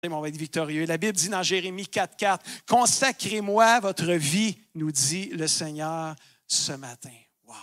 on va être victorieux. La Bible dit dans Jérémie 4,4, « Consacrez-moi votre vie, nous dit le Seigneur ce matin. » Wow!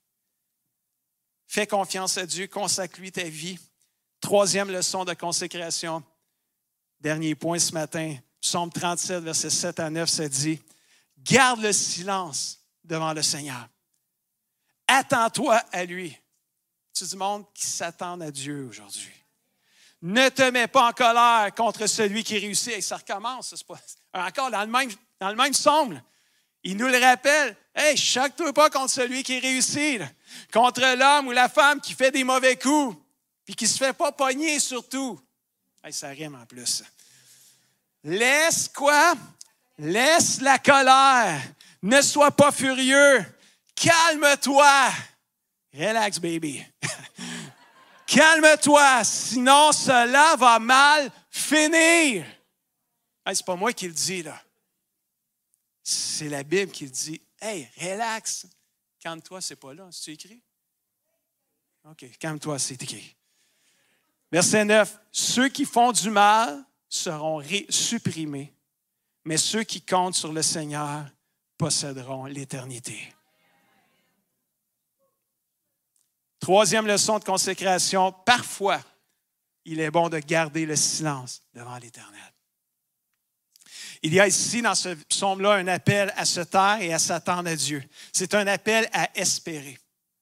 Fais confiance à Dieu, consacre-lui ta vie. Troisième leçon de consécration. Dernier point ce matin, Psaume 37, versets 7 à 9, ça dit, « Garde le silence devant le Seigneur. Attends-toi à lui. » C'est du monde qui s'attend à Dieu aujourd'hui. Ne te mets pas en colère contre celui qui réussit. Et ça recommence, c'est pas, encore dans le même psaume. Il nous le rappelle. Hey, choque-toi pas contre celui qui réussit. Là. Contre l'homme ou la femme qui fait des mauvais coups. Puis qui ne se fait pas pogner surtout. Hey, ça rime en plus. Laisse quoi? Laisse la colère. Ne sois pas furieux. Calme-toi. Relax, baby. Calme-toi, sinon cela va mal finir. Hey, c'est pas moi qui le dis, là. C'est la Bible qui le dit. Hey, relax. Calme-toi, c'est pas là. C'est écrit? OK, calme-toi, c'est écrit. Verset 9. Ceux qui font du mal seront supprimés, mais ceux qui comptent sur le Seigneur posséderont l'éternité. Troisième leçon de consécration, parfois, il est bon de garder le silence devant l'Éternel. Il y a ici, dans ce psaume-là, un appel à se taire et à s'attendre à Dieu. C'est un appel à espérer.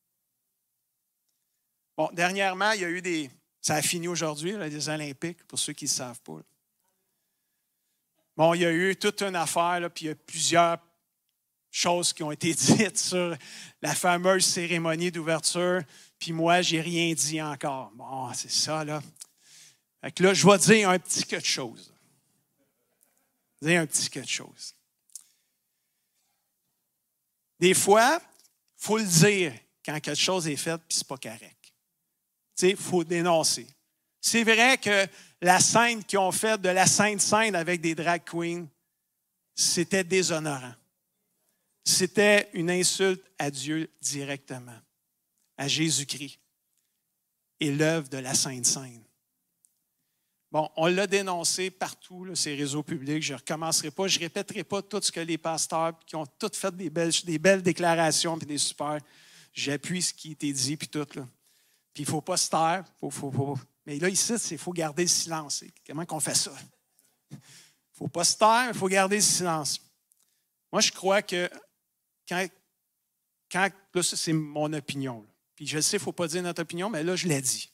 Bon, dernièrement, il y a eu ça a fini aujourd'hui, là, les Olympiques, pour ceux qui ne savent pas. Là. Bon, il y a eu toute une affaire, là, puis il y a plusieurs choses qui ont été dites sur la fameuse cérémonie d'ouverture. Puis moi, je n'ai rien dit encore. Bon, c'est ça, là. Fait que là, je vais dire un petit quelque chose. Dire un petit quelque chose. Des fois, il faut le dire quand quelque chose est fait puis c'est pas correct. Tu sais, il faut dénoncer. C'est vrai que la scène qu'ils ont faite de la Sainte Seine avec des drag queens, c'était déshonorant. C'était une insulte à Dieu directement, à Jésus-Christ et l'œuvre de la Sainte Seine. Bon, on l'a dénoncé partout, là, ces réseaux publics. Je ne recommencerai pas, je ne répéterai pas tout ce que les pasteurs qui ont tous fait des belles déclarations puis des super. J'appuie ce qui a été dit puis tout. Là. Puis il ne faut pas se taire. Mais là, ici, il faut garder le silence. Comment qu'on fait ça? Il ne faut pas se taire, il faut garder le silence. Moi, je crois que quand là, c'est mon opinion. Là. Puis je sais, il ne faut pas dire notre opinion, mais là, je l'ai dit.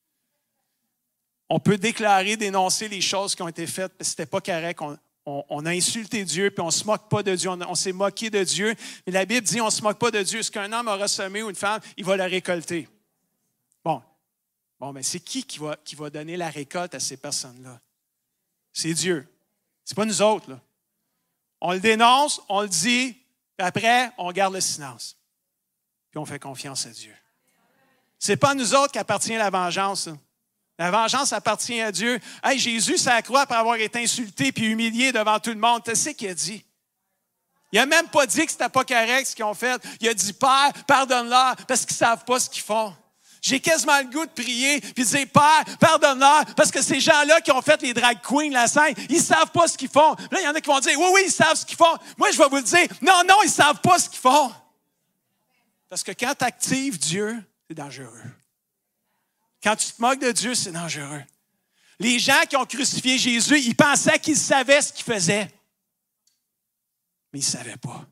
On peut déclarer, dénoncer les choses qui ont été faites, parce que ce n'était pas correct. On a insulté Dieu, puis on ne se moque pas de Dieu. On s'est moqué de Dieu. Mais la Bible dit, on ne se moque pas de Dieu. Ce qu'un homme aura semé ou une femme, il va le récolter. Bon, mais c'est qui va donner la récolte à ces personnes-là? C'est Dieu. Ce n'est pas nous autres. Là. On le dénonce, on le dit, puis après, on garde le silence. Puis on fait confiance à Dieu. Ce n'est pas à nous autres qu'appartient la vengeance. Là. La vengeance appartient à Dieu. Hey, Jésus s'est accroît après avoir été insulté puis humilié devant tout le monde. Tu sais ce qu'il a dit? Il n'a même pas dit que c'était pas correct ce qu'ils ont fait. Il a dit, Père, pardonne-leur parce qu'ils ne savent pas ce qu'ils font. J'ai quasiment le goût de prier puis de dire, Père, pardonne-leur parce que ces gens-là qui ont fait les drag queens, la scène, ils ne savent pas ce qu'ils font. Là, il y en a qui vont dire, oui, ils savent ce qu'ils font. Moi, je vais vous le dire, non, ils ne savent pas ce qu'ils font. Parce que quand tu actives Dieu, c'est dangereux. Quand tu te moques de Dieu, c'est dangereux. Les gens qui ont crucifié Jésus, ils pensaient qu'ils savaient ce qu'ils faisaient. Mais ils ne savaient pas.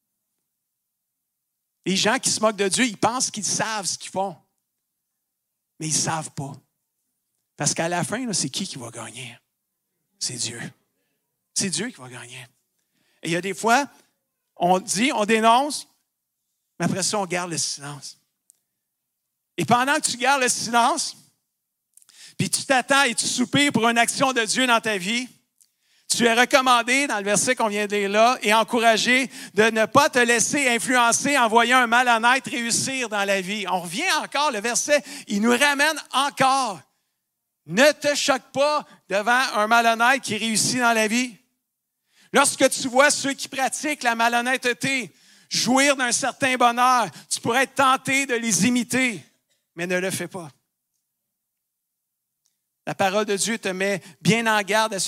Les gens qui se moquent de Dieu, ils pensent qu'ils savent ce qu'ils font. Mais ils ne savent pas. Parce qu'à la fin, là, c'est qui va gagner? C'est Dieu. C'est Dieu qui va gagner. Et il y a des fois, on dit, on dénonce, mais après ça, on garde le silence. Et pendant que tu gardes le silence, puis tu t'attends et tu soupires pour une action de Dieu dans ta vie, tu es recommandé, dans le verset qu'on vient de lire là, et encouragé de ne pas te laisser influencer en voyant un malhonnête réussir dans la vie. On revient encore, le verset, il nous ramène encore. Ne te choque pas devant un malhonnête qui réussit dans la vie. Lorsque tu vois ceux qui pratiquent la malhonnêteté jouir d'un certain bonheur, tu pourrais être tenté de les imiter, mais ne le fais pas. La parole de Dieu te met bien en garde à